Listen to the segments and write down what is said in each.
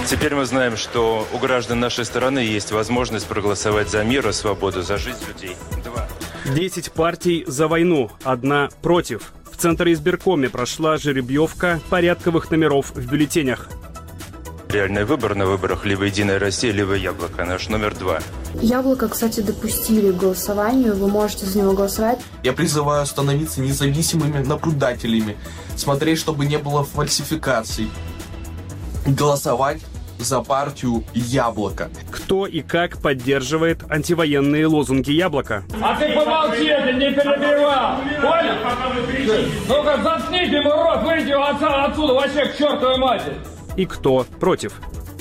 Теперь мы знаем, что у граждан нашей страны есть возможность проголосовать за мир и свободу, за жизнь людей. 10 партий за войну, 1 против. В Центре избиркоме прошла жеребьевка порядковых номеров в бюллетенях. Реальный выбор на выборах либо «Единая Россия», либо «Яблоко». Наш номер 2. Яблоко, кстати, допустили к голосованию. Вы можете за него голосовать. Я призываю становиться независимыми наблюдателями, смотреть, чтобы не было фальсификаций, голосовать за партию «Яблоко». Кто и как поддерживает антивоенные лозунги «Яблоко»? А ты помолчи, ты не перебивал! Понял? Ну-ка, заткните ему рот, выйди отсюда вообще к чертовой матери! И кто против?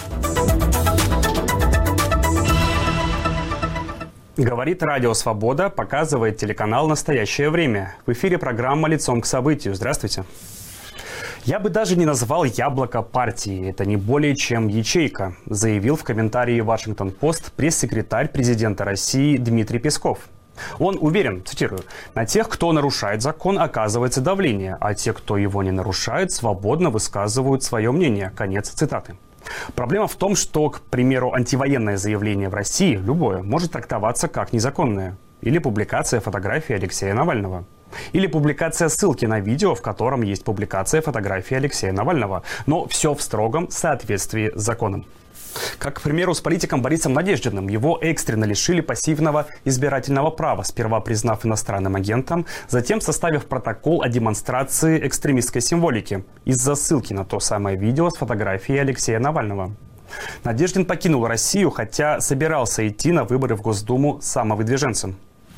Говорит Радио Свобода, показывает телеканал «Настоящее время». В эфире программа «Лицом к событию». Здравствуйте. Я бы даже не назвал «Яблоко» партией. Это не более чем ячейка, заявил в комментарии «Вашингтон-Пост» пресс-секретарь президента России Дмитрий Песков. Он уверен, цитирую, «на тех, кто нарушает закон, оказывается давление, а те, кто его не нарушает, свободно высказывают свое мнение». Конец цитаты. Проблема в том, что, к примеру, антивоенное заявление в России, любое, может трактоваться как незаконное. Или публикация фотографии Алексея Навального. Или публикация ссылки на видео, в котором есть публикация фотографии Алексея Навального. Но все в строгом соответствии с законом. Как, к примеру, с политиком Борисом Надеждиным. Его экстренно лишили пассивного избирательного права, сперва признав иностранным агентом, затем составив протокол о демонстрации экстремистской символики из-за ссылки на то самое видео с фотографией Алексея Навального. Надеждин покинул Россию, хотя собирался идти на выборы в Госдуму самовыдвиженцем.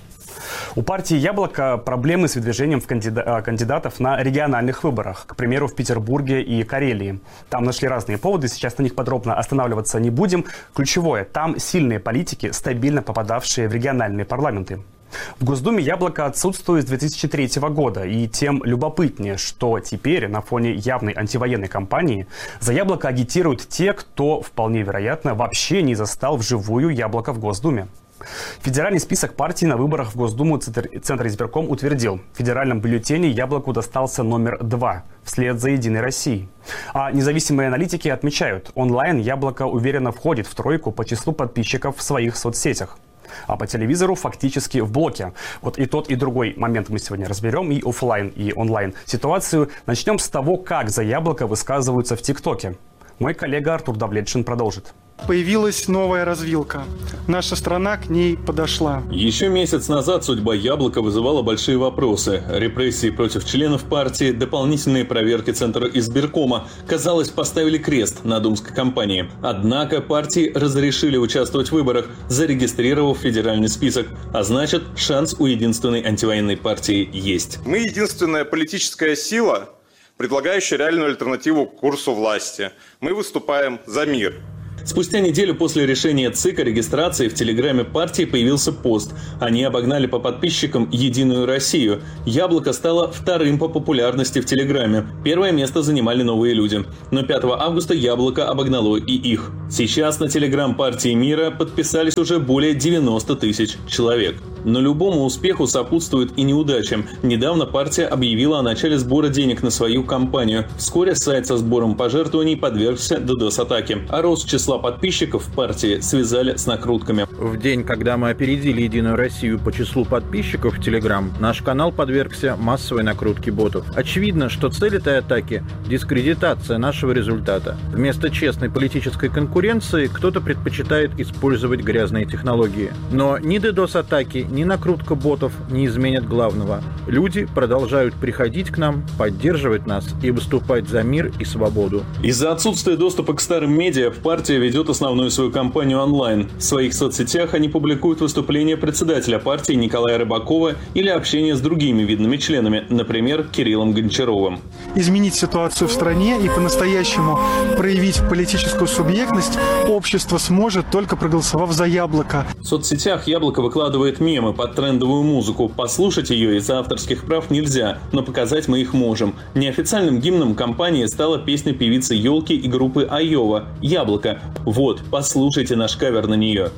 У партии «Яблоко» проблемы с выдвижением кандидатов на региональных выборах, к примеру, в Петербурге и Карелии. Там нашли разные поводы, сейчас на них подробно останавливаться не будем. Ключевое, там сильные политики, стабильно попадавшие в региональные парламенты. В Госдуме «Яблоко» отсутствует с 2003 года, и тем любопытнее, что теперь на фоне явной антивоенной кампании за «Яблоко» агитируют те, кто, вполне вероятно, вообще не застал вживую «Яблоко» в Госдуме. Федеральный список партий на выборах в Госдуму Центр избирком утвердил. В федеральном бюллетене «Яблоку» достался номер 2, вслед за «Единой Россией». А независимые аналитики отмечают, онлайн «Яблоко» уверенно входит в тройку по числу подписчиков в своих соцсетях. А по телевизору фактически в блоке. Вот и тот, и другой момент мы сегодня разберем, и офлайн, и онлайн ситуацию. Начнем с того, как за «Яблоко» высказываются в ТикТоке. Мой коллега Артур Давлетшин продолжит. Появилась новая развилка. Наша страна к ней подошла. Еще месяц назад судьба «Яблока» вызывала большие вопросы. Репрессии против членов партии, дополнительные проверки Центра избиркома, казалось, поставили крест на думской кампании. Однако партии разрешили участвовать в выборах, зарегистрировав федеральный список. А значит, шанс у единственной антивоенной партии есть. Мы единственная политическая сила, предлагающая реальную альтернативу курсу власти. Мы выступаем за мир. Спустя неделю после решения ЦИК о регистрации в телеграме партии появился пост. Они обогнали по подписчикам «Единую Россию». «Яблоко» стало вторым по популярности в телеграме. Первое место занимали «Новые люди». Но 5 августа «Яблоко» обогнало и их. Сейчас на телеграм партии мира подписались уже более 90 тысяч человек. Но любому успеху сопутствует и неудача. Недавно партия объявила о начале сбора денег на свою кампанию. Вскоре сайт со сбором пожертвований подвергся DDoS-атаке. А рост числа подписчиков в партии связали с накрутками. В день, когда мы опередили «Единую Россию» по числу подписчиков в Телеграм, наш канал подвергся массовой накрутке ботов. Очевидно, что цель этой атаки – дискредитация нашего результата. Вместо честной политической конкуренции кто-то предпочитает использовать грязные технологии. Но ни DDoS-атаки, ни накрутка ботов не изменят главного. Люди продолжают приходить к нам, поддерживать нас и выступать за мир и свободу. Из-за отсутствия доступа к старым медиа партия ведет основную свою кампанию онлайн. В своих соцсетях они публикуют выступления председателя партии Николая Рыбакова или общение с другими видными членами, например, Кириллом Гончаровым. Изменить ситуацию в стране и по-настоящему проявить политическую субъектность общество сможет, только проголосовав за «Яблоко». В соцсетях «Яблоко» выкладывает мемы под трендовую музыку. Послушать ее из-за авторских прав нельзя, но показать мы их можем. Неофициальным гимном кампании стала песня певицы «Елки» и группы Айова «Яблоко». Вот, послушайте наш кавер на нее.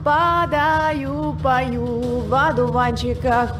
Подаю, пою, в одуванчиках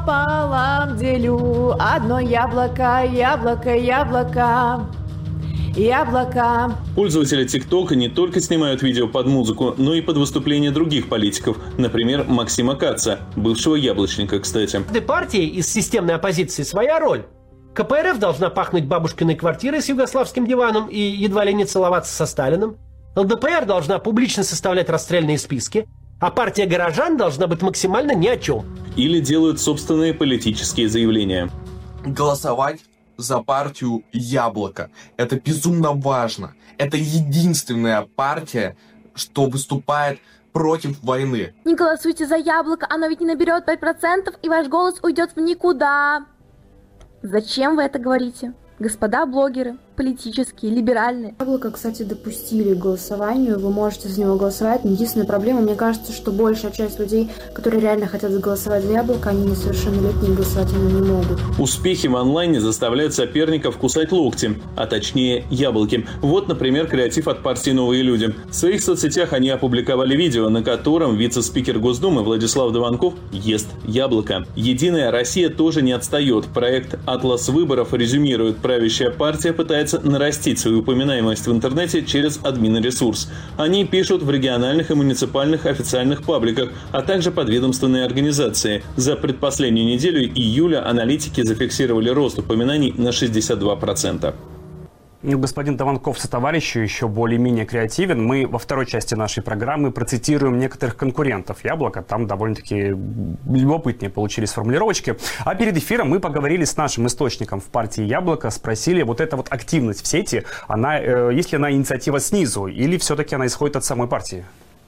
пополам делю. Одно яблоко, яблоко, яблоко. яблоко. Пользователи ТикТока не только снимают видео под музыку, но и под выступления других политиков. Например, Максима Каца, бывшего яблочника, кстати. Для партии из системной оппозиции своя роль. КПРФ должна пахнуть бабушкиной квартирой с югославским диваном и едва ли не целоваться со Сталиным. ЛДПР должна публично составлять расстрельные списки. А партия горожан должна быть максимально ни о чем. Или делают собственные политические заявления. Голосовать за партию «Яблоко». Это безумно важно. Это единственная партия, что выступает против войны. Не голосуйте за «Яблоко», оно ведь не наберет 5%, и ваш голос уйдет в никуда. Зачем вы это говорите? Господа блогеры, политические, либеральные. Яблоко, кстати, допустили к голосованию, вы можете за него голосовать. Но единственная проблема, мне кажется, что большая часть людей, которые реально хотят голосовать за Яблоко, они несовершеннолетние, голосовать они не могут. Успехи в онлайне заставляют соперников кусать локти, а точнее яблоки. Вот, например, креатив от партии «Новые люди». В своих соцсетях они опубликовали видео, на котором вице-спикер Госдумы Владислав Дованков ест яблоко. «Единая Россия» тоже не отстает. Проект «Атлас выборов» резюмирует: правящая партия пытается нарастить свою упоминаемость в интернете через админресурс. Они пишут в региональных и муниципальных официальных пабликах, а также подведомственные организации. За предпоследнюю неделю июля аналитики зафиксировали рост упоминаний на 62%. Господин Дованков сотоварищу еще более-менее креативен. Мы во второй части нашей программы процитируем некоторых конкурентов «Яблока». Там довольно-таки любопытнее получились формулировочки. А перед эфиром мы поговорили с нашим источником в партии «Яблоко», спросили, вот эта вот активность в сети, есть ли она инициатива снизу или все-таки она исходит от самой партии?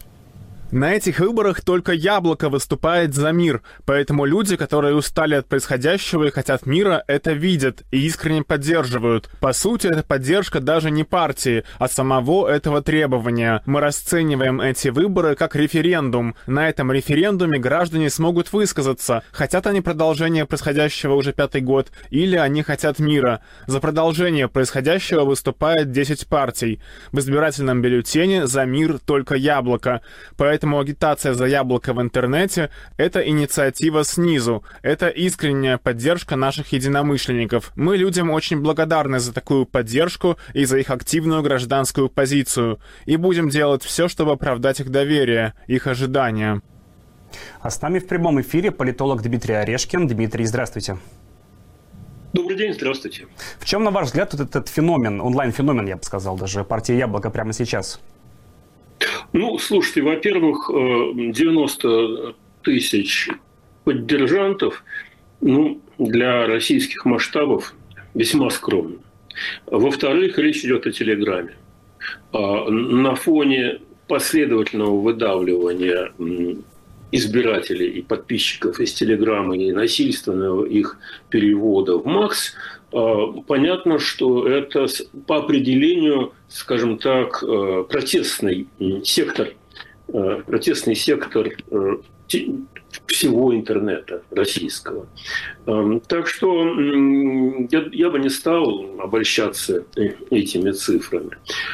На этих выборах только «Яблоко» выступает за мир, поэтому люди, которые устали от происходящего и хотят мира, это видят и искренне поддерживают. По сути, это поддержка даже не партии, а самого этого требования. Мы расцениваем эти выборы как референдум. На этом референдуме граждане смогут высказаться, хотят они продолжения происходящего уже 5-й год, или они хотят мира. За продолжение происходящего выступает 10 партий. В избирательном бюллетене за мир только «Яблоко». Поэтому агитация за «Яблоко» в интернете — это инициатива снизу, это искренняя поддержка наших единомышленников. Мы людям очень благодарны за такую поддержку и за их активную гражданскую позицию. И будем делать все, чтобы оправдать их доверие, их ожидания. А с нами в прямом эфире политолог Дмитрий Орешкин. Дмитрий, здравствуйте. Добрый день, здравствуйте. В чем, на ваш взгляд, вот этот феномен, онлайн-феномен, я бы сказал, даже партии «Яблоко» прямо сейчас? Ну, слушайте, во-первых, 90 тысяч поддержантов, для российских масштабов весьма скромно. Во-вторых, речь идет о Телеграме. На фоне последовательного выдавливания избирателей и подписчиков из Телеграма и насильственного их перевода в МАКС, понятно, что это по определению, скажем так, протестный сектор всего интернета российского. Так что я бы не стал обольщаться этими цифрами.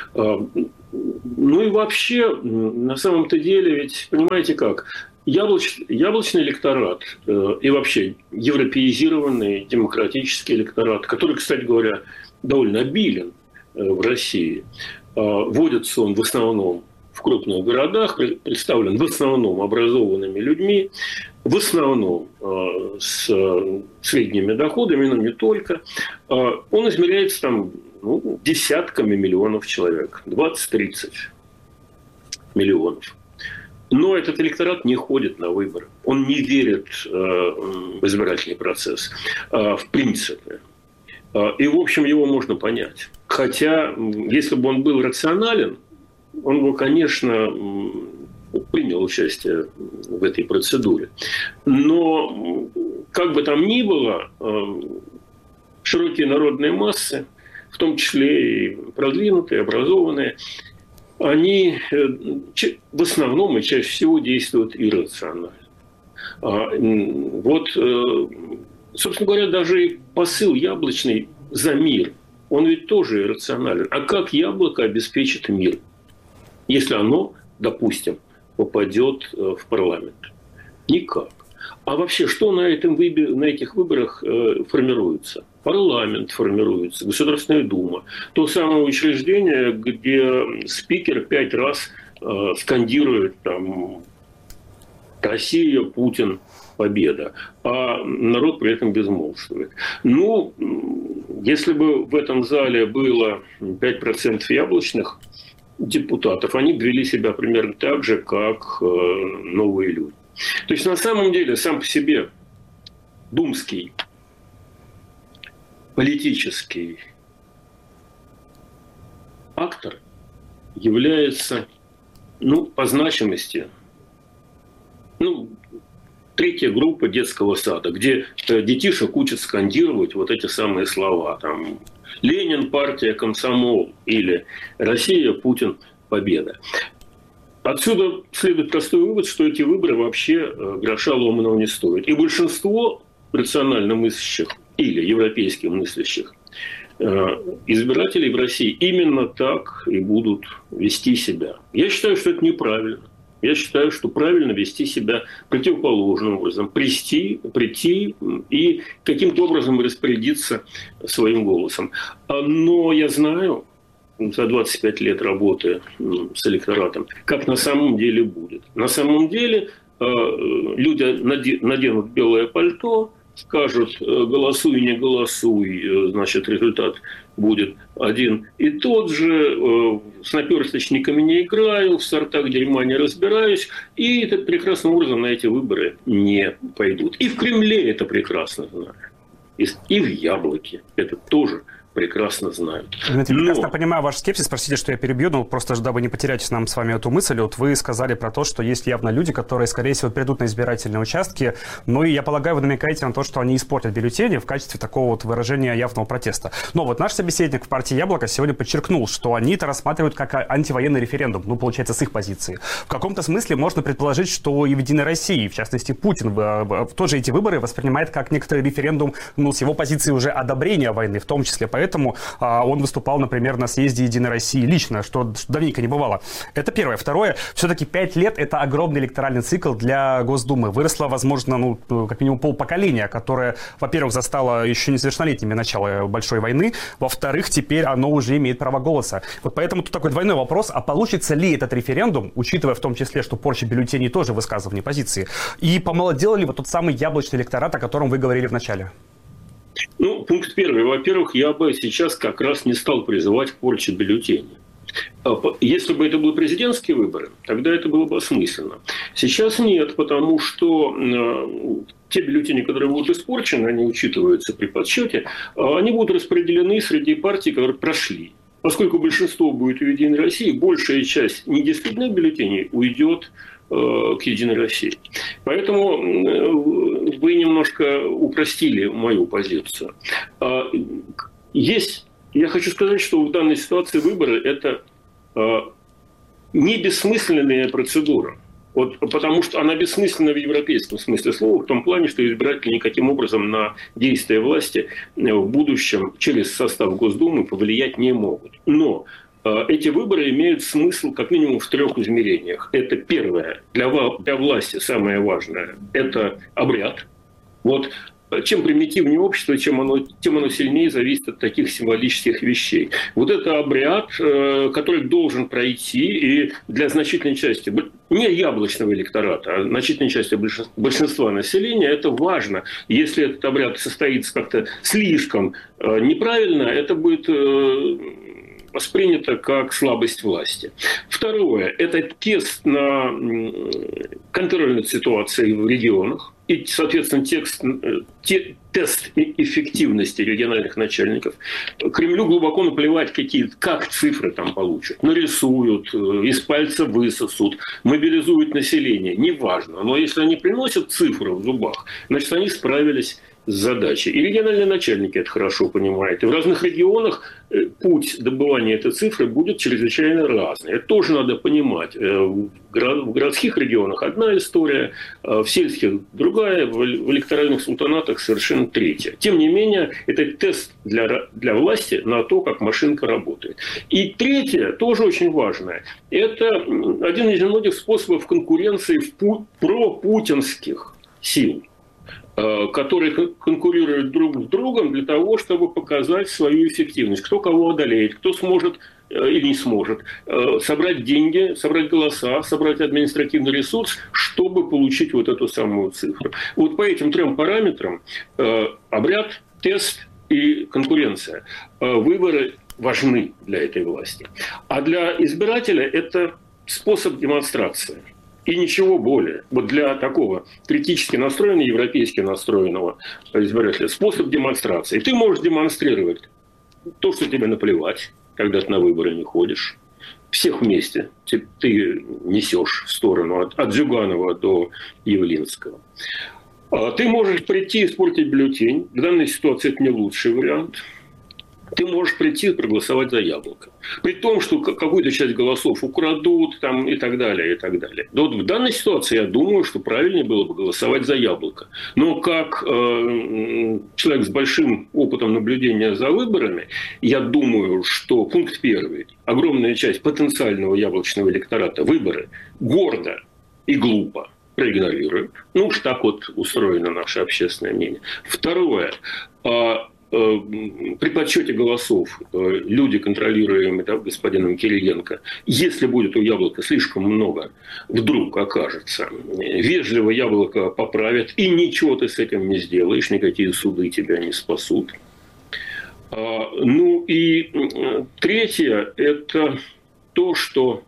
Ну и вообще, на самом-то деле, ведь понимаете как, яблочный электорат и вообще европеизированный демократический электорат, который, кстати говоря, довольно обилен в России, водится он в основном в крупных городах, представлен в основном образованными людьми, в основном с средними доходами, но не только. Он измеряется там десятками миллионов человек, 20-30 миллионов. Но этот электорат не ходит на выборы. Он не верит в избирательный процесс, в принципе. И, в общем, его можно понять. Хотя, если бы он был рационален, он бы, конечно, принял участие в этой процедуре. Но, как бы там ни было, широкие народные массы, в том числе и продвинутые, образованные, они в основном и чаще всего действуют иррационально. Вот, собственно говоря, даже и посыл яблочный за мир, он ведь тоже иррационален. А как яблоко обеспечит мир, если оно, допустим, попадет в парламент? Никак. А вообще, что на этих выборах формируется? парламент формируется, Государственная Дума. То самое учреждение, где спикер 5 раз скандирует там «Россия, Путин, победа», а народ при этом безмолвствует. Ну, если бы в этом зале было 5% яблочных депутатов, они бы вели себя примерно так же, как новые люди. То есть, на самом деле, сам по себе думский, политический актор является, по значимости, третья группа детского сада, где детишек учат скандировать вот эти самые слова. Там «Ленин, партия, комсомол» или «Россия, Путин, победа». Отсюда следует простой вывод, что эти выборы вообще гроша ломаного не стоят. И большинство рационально мыслящих или европейски мыслящих избирателей в России именно так и будут вести себя. Я считаю, что это неправильно. Я считаю, что правильно вести себя противоположным образом. Прийти и каким-то образом распорядиться своим голосом. Но я знаю, за 25 лет работы с электоратом, как на самом деле будет. На самом деле люди наденут белое пальто, скажут «голосуй, не голосуй», значит, результат будет один и тот же, с наперсточниками не играю, в сортах дерьма не разбираюсь, и так прекрасным образом на эти выборы не пойдут. И в Кремле это прекрасно знают, и в Яблоке это тоже прекрасно знают. Я прекрасно понимаю ваш скепсис. Простите, что я перебью, но просто дабы не потерять нам с вами эту мысль. Вот вы сказали про то, что есть явно люди, которые, скорее всего, придут на избирательные участки. Ну и я полагаю, вы намекаете на то, что они испортят бюллетени в качестве такого вот выражения явного протеста. Но вот наш собеседник в партии «Яблоко» сегодня подчеркнул, что они это рассматривают как антивоенный референдум. Получается, с их позиции. В каком-то смысле можно предположить, что и в «Единой России», в частности, Путин, тоже эти выборы воспринимает как некоторый референдум, с его позиции уже одобрения войны, в том числе. Поэтому он выступал, например, на съезде «Единой России» лично, что давненько не бывало. Это первое. Второе. Все-таки 5 лет – это огромный электоральный цикл для Госдумы. Выросло, возможно, как минимум полпоколения, которое, во-первых, застало еще несовершеннолетними начало Большой войны. Во-вторых, теперь оно уже имеет право голоса. Вот поэтому тут такой двойной вопрос. А получится ли этот референдум, учитывая в том числе, что порча бюллетеней тоже высказывание позиции? И помолодел ли вот тот самый яблочный электорат, о котором вы говорили в начале? Пункт первый. Во-первых, я бы сейчас как раз не стал призывать к порче бюллетеней. Если бы это были президентские выборы, тогда это было бы осмысленно. Сейчас нет, потому что те бюллетени, которые будут испорчены, они учитываются при подсчете, они будут распределены среди партий, которые прошли. Поскольку большинство будет у «Единой России», большая часть недействительных бюллетеней уйдет к «Единой России». Поэтому вы немножко упростили мою позицию. Я хочу сказать, что в данной ситуации выборы – это не бессмысленная процедура. Потому что она бессмысленна в европейском смысле слова, в том плане, что избиратели никаким образом на действия власти в будущем через состав Госдумы повлиять не могут. Но эти выборы имеют смысл как минимум в 3 измерениях. Это первое, для власти самое важное – это обряд. Чем примитивнее общество, тем оно сильнее зависит от таких символических вещей. Вот это обряд, который должен пройти, и для значительной части, не яблочного электората, а значительной части большинства населения это важно. Если этот обряд состоится как-то слишком неправильно, это будет воспринято как слабость власти. Второе – это тест на контроль над ситуацией в регионах. И, соответственно, тест эффективности региональных начальников. Кремлю глубоко наплевать, как цифры там получат. Нарисуют, из пальца высосут, мобилизуют население. Неважно. Но если они приносят цифры в зубах, значит, они справились с задачей. И региональные начальники это хорошо понимают. И в разных регионах путь добывания этой цифры будет чрезвычайно разный. Это тоже надо понимать. В городских регионах одна история, в сельских другая, в электоральных султанатах совершенно третья. Тем не менее, это тест для власти на то, как машинка работает. И третье, тоже очень важное, это один из немногих способов конкуренции пропутинских сил. которые конкурируют друг с другом для того, чтобы показать свою эффективность. Кто кого одолеет, кто сможет или не сможет собрать деньги, собрать голоса, собрать административный ресурс, чтобы получить вот эту самую цифру. Вот по этим 3 параметрам обряд, тест и конкуренция. Выборы важны для этой власти. А для избирателя это способ демонстрации. И ничего более. Вот для такого критически настроенного, европейски настроенного избирателя способ демонстрации. Ты можешь демонстрировать то, что тебе наплевать, когда ты на выборы не ходишь. Всех вместе ты несешь в сторону от Зюганова до Явлинского. Ты можешь прийти и испортить бюллетень. В данной ситуации это не лучший вариант. Ты можешь прийти и проголосовать за Яблоко. При том, что какую-то часть голосов украдут там, и так далее, и так далее. Но вот в данной ситуации я думаю, что правильнее было бы голосовать за Яблоко. Но как человек с большим опытом наблюдения за выборами, я думаю, что пункт 1. Огромная часть потенциального яблочного электората выборы гордо и глупо проигнорирует. Ну уж так вот устроено наше общественное мнение. 2. При подсчете голосов люди, контролируемые господином Кириенко, если будет у Яблока слишком много, вдруг окажется, вежливо Яблоко поправят, и ничего ты с этим не сделаешь, никакие суды тебя не спасут. Ну и 3. это то, что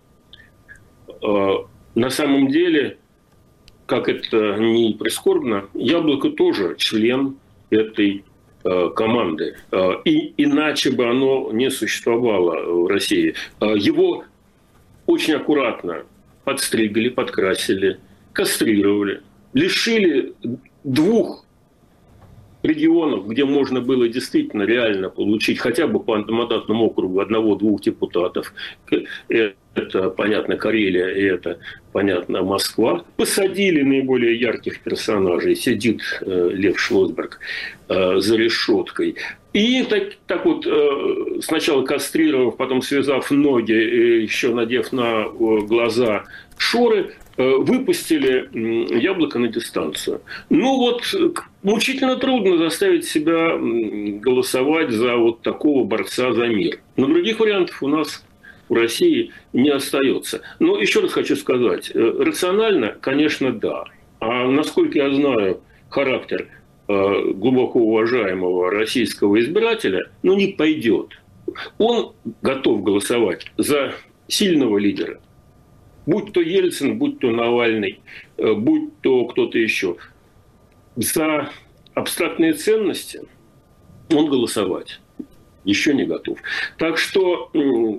на самом деле, как это ни прискорбно, Яблоко тоже член этой команды. И иначе бы оно не существовало в России. Его очень аккуратно подстригли, подкрасили, кастрировали, лишили 2 регионов, где можно было действительно реально получить хотя бы по одномандатному округу 1-2 депутатов. Это, понятно, Карелия, и это, понятно, Москва. Посадили наиболее ярких персонажей. Сидит Лев Шлосберг за решеткой. И так вот, сначала кастрировав, потом связав ноги, еще надев на глаза шоры, выпустили Яблоко на дистанцию. Ну вот, мучительно трудно заставить себя голосовать за вот такого борца за мир. Но других вариантов у нас в России не остается. Но еще раз хочу сказать, рационально, конечно, да. А насколько я знаю характер глубоко уважаемого российского избирателя, не пойдет. Он готов голосовать за сильного лидера. Будь то Ельцин, будь то Навальный, будь то кто-то еще. За абстрактные ценности он голосовать еще не готов. Так что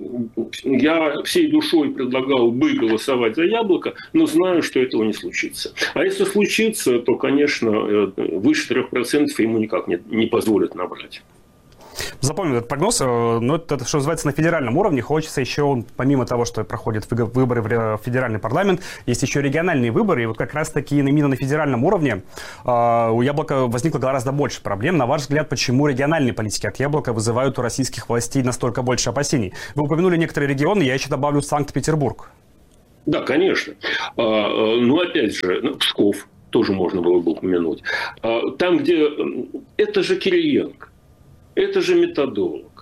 я всей душой предлагал бы голосовать за Яблоко, но знаю, что этого не случится. А если случится, то, конечно, выше 3% ему никак не позволят набрать. Запомним этот прогноз, но это, что называется, на федеральном уровне. Хочется еще, помимо того, что проходят выборы в федеральный парламент, есть еще региональные выборы. И вот как раз-таки именно на федеральном уровне у Яблока возникло гораздо больше проблем. На ваш взгляд, почему региональные политики от Яблока вызывают у российских властей настолько больше опасений? Вы упомянули некоторые регионы, я еще добавлю Санкт-Петербург. Да, конечно. Но опять же, Псков тоже можно было бы упомянуть. Там, где... Это же Кириенко. Это же методолог.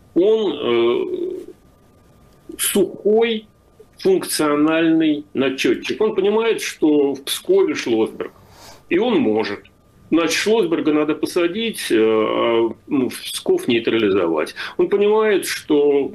Он сухой, функциональный начетчик. Он понимает, что в Пскове Шлосберг. И он может. Значит, Шлосберга надо посадить, а Псков нейтрализовать. Он понимает, что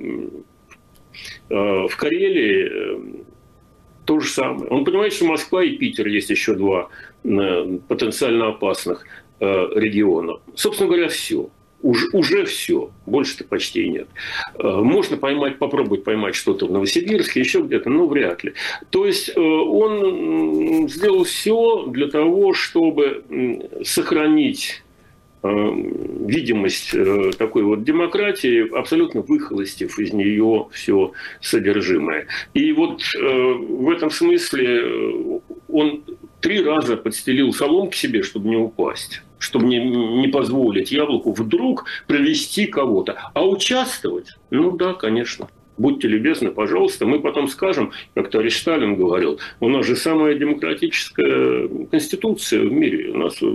в Карелии то же самое. Он понимает, что Москва и Питер есть еще 2 потенциально опасных региона. Собственно говоря, все. Уже все. Больше-то почти нет. Можно попробовать поймать что-то в Новосибирске, еще где-то, но вряд ли. То есть он сделал все для того, чтобы сохранить видимость такой вот демократии, абсолютно выхолостив из нее все содержимое. И вот в этом смысле он 3 раза подстелил соломки себе, чтобы не упасть, чтобы не позволить Яблоку вдруг провести кого-то. А участвовать? Ну да, конечно. Будьте любезны, пожалуйста, мы потом скажем, как товарищ Сталин говорил, у нас же самая демократическая конституция в мире. У нас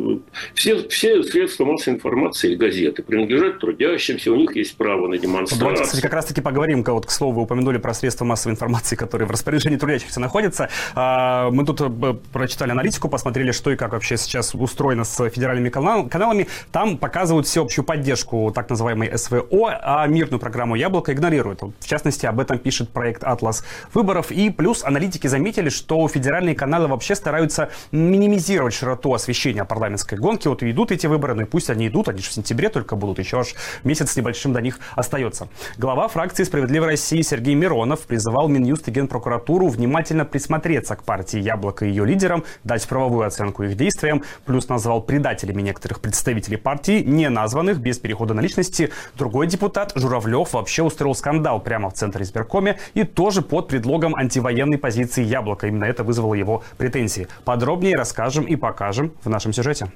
все средства массовой информации и газеты принадлежат трудящимся, у них есть право на демонстрацию. Давайте, кстати, как раз-таки поговорим, вот, к слову, вы упомянули про средства массовой информации, которые в распоряжении трудящихся находятся. Мы тут прочитали аналитику, посмотрели, что и как вообще сейчас устроено с федеральными каналами. Там показывают всеобщую поддержку так называемой СВО, а мирную программу «Яблоко» игнорируют. В частности, об этом пишет проект «Атлас выборов». И плюс аналитики заметили, что федеральные каналы вообще стараются минимизировать широту освещения парламентской гонки. Вот идут эти выборы, ну и пусть они идут, они же в сентябре только будут, еще аж месяц с небольшим до них остается. Глава фракции «Справедливой России» Сергей Миронов призывал Минюст и Генпрокуратуру внимательно присмотреться к партии «Яблоко» и ее лидерам, дать правовую оценку их действиям, плюс назвал предателями некоторых представителей партии, не названных, без перехода на личности. Другой депутат, Журавлев, вообще устроил скандал прямо в центре избиркоме и тоже под предлогом антивоенной позиции «Яблоко». Именно это вызвало его претензии. Подробнее расскажем и покажем в нашем сюжете.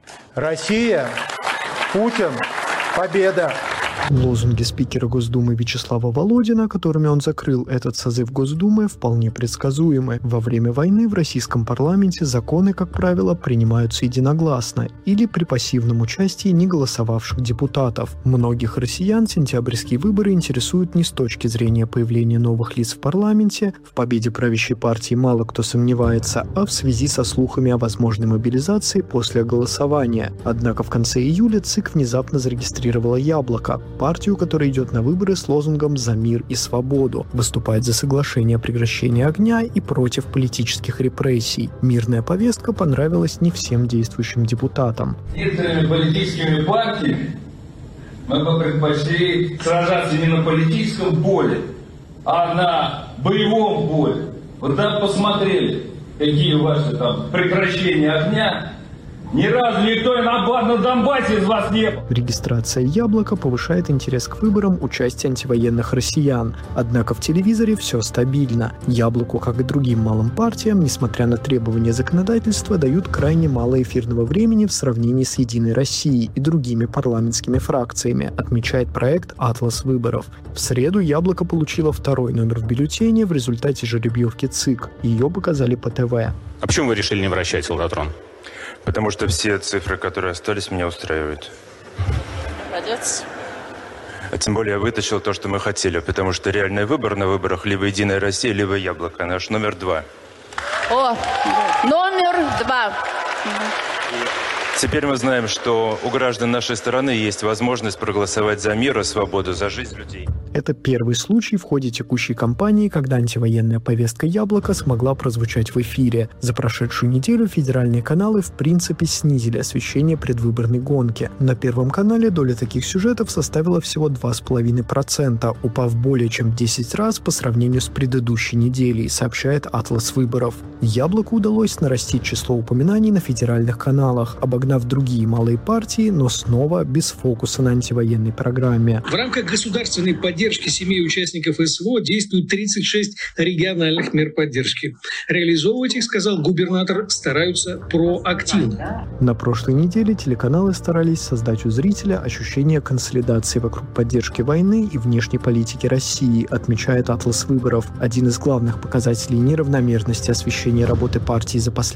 Россия, Путин, победа! Лозунги спикера Госдумы Вячеслава Володина, которыми он закрыл этот созыв Госдумы, вполне предсказуемы. Во время войны в российском парламенте законы, как правило, принимаются единогласно или при пассивном участии не голосовавших депутатов. Многих россиян сентябрьские выборы интересуют не с точки зрения появления новых лиц в парламенте, в победе правящей партии мало кто сомневается, а в связи со слухами о возможной мобилизации после голосования. Однако в конце июля ЦИК внезапно зарегистрировала «Яблоко», партию, которая идет на выборы с лозунгом «За мир и свободу», выступает за соглашение о прекращении огня и против политических репрессий. Мирная повестка понравилась не всем действующим депутатам. Некоторыми политическими партиями мы бы предпочли сражаться не на политическом поле, а на боевом поле. Вот там посмотрели, какие ваши там прекращения огня. Ни разу никто на Донбассе из вас не был. Регистрация «Яблоко» повышает интерес к выборам участия антивоенных россиян. Однако в телевизоре все стабильно. «Яблоку», как и другим малым партиям, несмотря на требования законодательства, дают крайне мало эфирного времени в сравнении с «Единой Россией» и другими парламентскими фракциями, отмечает проект «Атлас выборов». В среду «Яблоко» получило второй номер в бюллетене в результате жеребьевки ЦИК. Ее показали по ТВ. А почему вы решили не вращать «Лодатрон»? Потому что все цифры, которые остались, меня устраивают. Молодец. А тем более я вытащил то, что мы хотели, потому что реальный выбор на выборах либо «Единая Россия», либо «Яблоко». Наш номер 2. О, номер 2. Теперь мы знаем, что у граждан нашей страны есть возможность проголосовать за мир и свободу, за жизнь людей. Это первый случай в ходе текущей кампании, когда антивоенная повестка «Яблоко» смогла прозвучать в эфире. За прошедшую неделю федеральные каналы в принципе снизили освещение предвыборной гонки. На Первом канале доля таких сюжетов составила всего 2,5%, упав более чем в 10 раз по сравнению с предыдущей неделей, сообщает «Атлас выборов». «Яблоку» удалось нарастить число упоминаний на федеральных каналах, обогнав другие малые партии, но снова без фокуса на антивоенной программе. В рамках государственной поддержки семей участников СВО действуют 36 региональных мер поддержки. Реализовывать их, сказал губернатор, стараются проактивно. На прошлой неделе телеканалы старались создать у зрителя ощущение консолидации вокруг поддержки войны и внешней политики России, отмечает «Атлас выборов». Один из главных показателей неравномерности освещения работы партии за последние